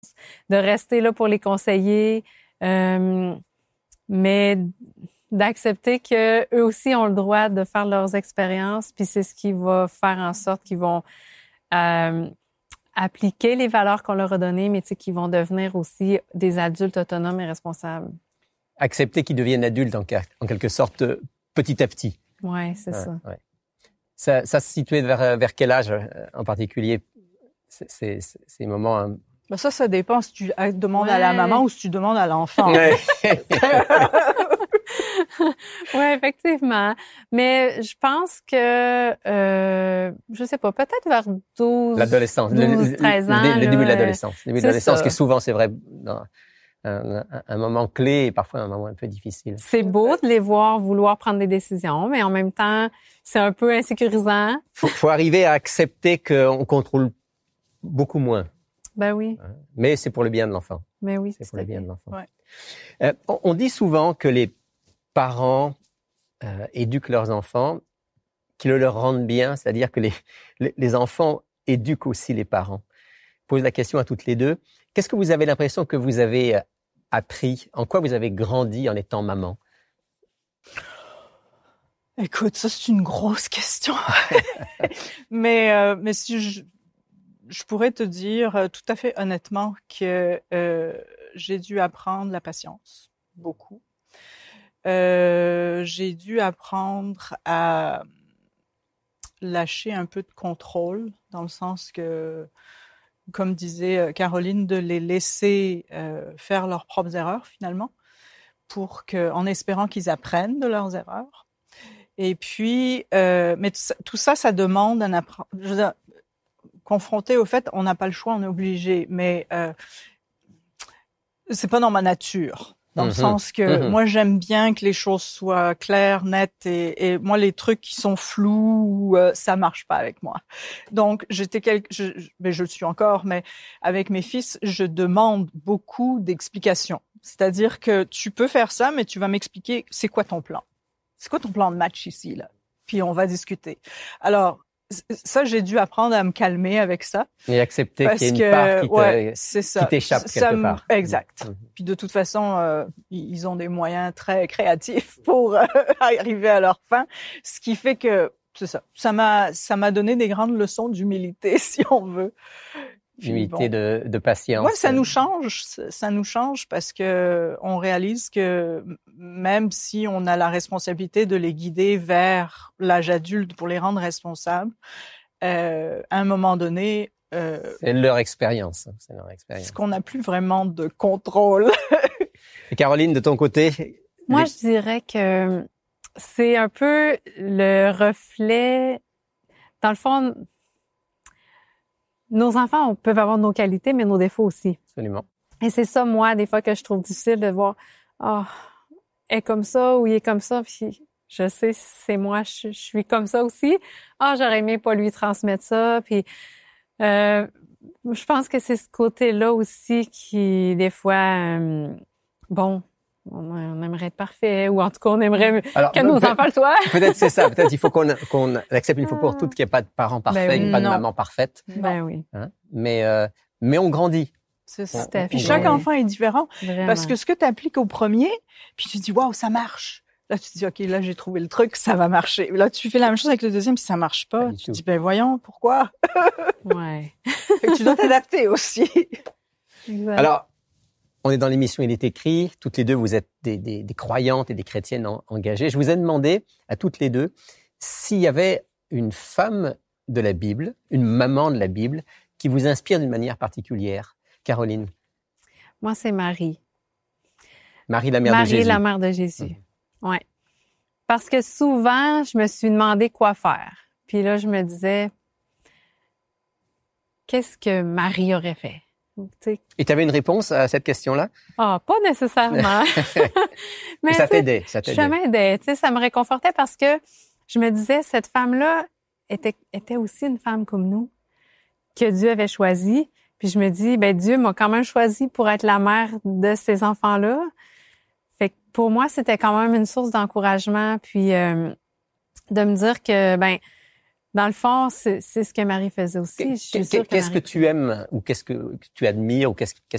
de rester là pour les conseiller, mais d'accepter que eux aussi ont le droit de faire leurs expériences, puis c'est ce qui va faire en sorte qu'ils vont appliquer les valeurs qu'on leur a données, mais qu'ils vont devenir aussi des adultes autonomes et responsables. Accepter qu'ils deviennent adultes en quelque sorte petit à petit. Ouais, c'est ça. Ouais. Ça se situait vers quel âge en particulier ces moments Ben ça dépend si tu demandes à la maman ou si tu demandes à l'enfant. Ouais. Oui, effectivement. Mais je pense que, je sais pas, peut-être vers 12, l'adolescence, 13 ans. Le début de l'adolescence. Le début de l'adolescence qui est souvent, c'est vrai, un moment clé et parfois un moment un peu difficile. C'est beau de les voir vouloir prendre des décisions, mais en même temps, c'est un peu insécurisant. Faut arriver à accepter qu'on contrôle beaucoup moins. Ben oui. Mais c'est pour le bien de l'enfant. Mais oui, c'est pour le bien de l'enfant. Ouais. On dit souvent que les parents éduquent leurs enfants, qu'ils leur rendent bien, c'est-à-dire que les enfants éduquent aussi les parents. Je pose la question à toutes les deux. Qu'est-ce que vous avez l'impression que vous avez appris? En quoi vous avez grandi en étant maman? Écoute, ça c'est une grosse question. mais si je pourrais te dire tout à fait honnêtement que j'ai dû apprendre la patience, beaucoup. J'ai dû apprendre à lâcher un peu de contrôle, dans le sens que, comme disait Caroline, de les laisser faire leurs propres erreurs finalement, en espérant qu'ils apprennent de leurs erreurs. Et puis, mais tout ça, ça demande un apprentissage. Confronté au fait, on n'a pas le choix, on est obligé, mais c'est pas dans ma nature. Dans le sens que moi, j'aime bien que les choses soient claires, nettes, et moi, les trucs qui sont flous, ça marche pas avec moi. Donc, je le suis encore, mais avec mes fils, je demande beaucoup d'explications. C'est-à-dire que tu peux faire ça, mais tu vas m'expliquer c'est quoi ton plan. C'est quoi ton plan de match ici, là? Puis on va discuter. Alors, ça, j'ai dû apprendre à me calmer avec ça. Et accepter qu'il y a une part qui t'échappe quelque part. Exact. Puis de toute façon, ils ont des moyens très créatifs pour arriver à leur fin. Ce qui fait que, c'est ça. Ça m'a donné des grandes leçons d'humilité, si on veut. D'humilité, de patience. Ouais, ça nous change parce que on réalise que même si on a la responsabilité de les guider vers l'âge adulte pour les rendre responsables, à un moment donné, c'est leur expérience. C'est leur expérience. Parce qu'on n'a plus vraiment de contrôle. Et Caroline, de ton côté? Moi, je dirais que c'est un peu le reflet, dans le fond. Nos enfants peuvent avoir nos qualités, mais nos défauts aussi. Absolument. Et c'est ça, moi, des fois, que je trouve difficile de voir, elle est comme ça ou il est comme ça, puis je sais, c'est moi, je suis comme ça aussi. J'aurais aimé pas lui transmettre ça, puis je pense que c'est ce côté-là aussi qui, des fois, on aimerait être parfait, ou en tout cas, on aimerait que nos enfants le soient. Peut-être c'est ça. Peut-être il faut qu'on accepte une fois pour toutes qu'il n'y a pas de parents parfaits, pas de maman parfaite. Ben oui. Mais on grandit. C'est ça. Puis chaque enfant est différent. Vraiment. Parce que ce que tu appliques au premier, puis tu dis, waouh, ça marche. Là, tu te dis, OK, là, j'ai trouvé le truc, ça va marcher. Là, tu fais la même chose avec le deuxième, puis ça marche pas. Tu te dis, ben voyons, pourquoi? Ouais. Fait que tu dois t'adapter aussi. Exact. Alors, on est dans l'émission Il est écrit. Toutes les deux, vous êtes des croyantes et des chrétiennes engagées. Je vous ai demandé à toutes les deux s'il y avait une femme de la Bible, une maman de la Bible, qui vous inspire d'une manière particulière. Caroline? Moi, c'est Marie. Marie, la mère de Jésus. Marie, la mère de Jésus. Ouais. Parce que souvent, je me suis demandé quoi faire. Puis là, je me disais, qu'est-ce que Marie aurait fait? T'sais. Et tu avais une réponse à cette question-là? Pas nécessairement. Mais ça t'aidait. Ça m'aidait. Ça me réconfortait parce que je me disais, cette femme-là était aussi une femme comme nous, que Dieu avait choisie. Puis je me dis, Dieu m'a quand même choisi pour être la mère de ces enfants-là. Fait que pour moi, c'était quand même une source d'encouragement, puis de me dire que dans le fond, c'est ce que Marie faisait aussi. Qu'est-ce que tu aimes ou qu'est-ce que tu admires ou qu'est-ce